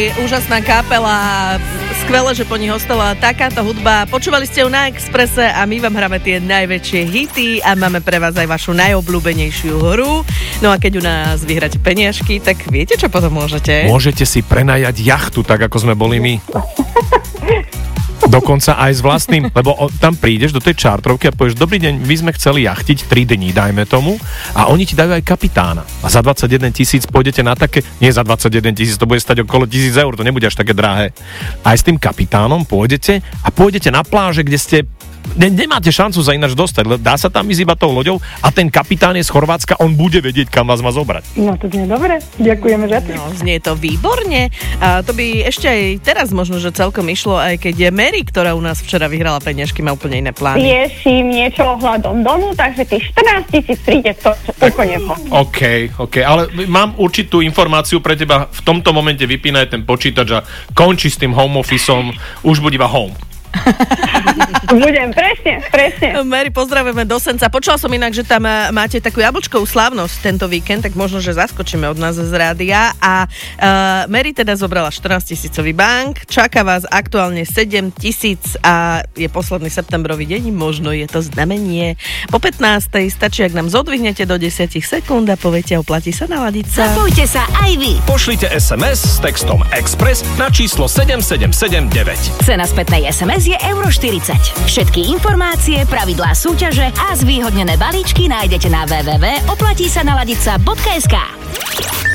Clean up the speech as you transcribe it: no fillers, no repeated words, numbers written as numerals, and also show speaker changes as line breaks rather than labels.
úžasná kapela. Skvelé, že po nich ostala takáto hudba. Počúvali ste ju na Expresse a my vám hráme tie najväčšie hity a máme pre vás aj vašu najobľúbenejšiu hru. No a keď u nás vyhráte peniažky, tak viete, čo potom môžete?
Môžete si prenajať jachtu, tak ako sme boli my. Dokonca aj s vlastným, lebo tam prídeš do tej čartrovky a povieš, dobrý deň, my sme chceli jachtiť 3 dní, dajme tomu, a oni ti dajú aj kapitána. A za 21 000 pôjdete na také, nie za 21 000, to bude stať okolo 1000 eur, to nebude až také drahé. Aj s tým kapitánom pôjdete a pôjdete na pláže, kde ste nemáte šancu sa ináč dostať. Dá sa tam ísť iba tou loďou a ten kapitán je z Chorvátska, on bude vedieť, kam vás má zobrať.
No to znie dobre, ďakujeme za to.
No, znie to výborne. A to by ešte aj teraz možno, že celkom išlo, aj keď je Mary, ktorá u nás včera vyhrala peniažky, má úplne iné plány.
Riešim niečo ohľadom domu, takže tých 14 000 príde to úplne po.
OK, ale mám určitú informáciu pre teba. V tomto momente vypínaj ten počítač a konči s tým home officeom, už bude iba home.
Budem, presne.
Mary, pozdravujeme do Senca. Počula som inak, že tam máte takú jablčkovú slávnosť tento víkend, tak možno, že zaskočíme od nás z rádia. A Mary teda zobrala 14 000 bank, čaká vás aktuálne 7 000 a je posledný septembrový deň, možno je to znamenie. Po 15. stačí, ak nám zodvihnete do 10 sekúnd a poviete, oplatí sa naladiť sa.
Zapojte sa aj vy.
Pošlite SMS s textom Express na číslo 7779.
Cena spätnej SMS je €40. Všetky informácie, pravidlá súťaže a zvýhodnené balíčky nájdete na www.oplatísanaladica.sk.